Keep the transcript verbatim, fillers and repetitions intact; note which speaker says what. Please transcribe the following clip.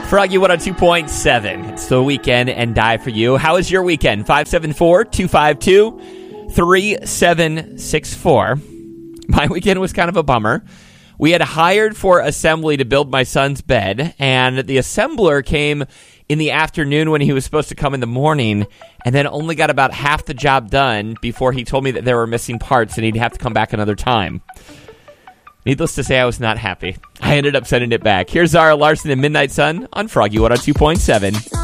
Speaker 1: Froggy one oh two point seven. It's the weekend and die for you. How was your weekend? five seven four, two five two, three seven six four. My weekend was kind of a bummer. We had hired for assembly to build my son's bed, and the assembler came in the afternoon when he was supposed to come in the morning, and then only got about half the job done before he told me that there were missing parts and he'd have to come back another time. Needless to say, I was not happy. I ended up sending it back. Here's Zara Larsson and Midnight Sun on Froggy one oh two point seven.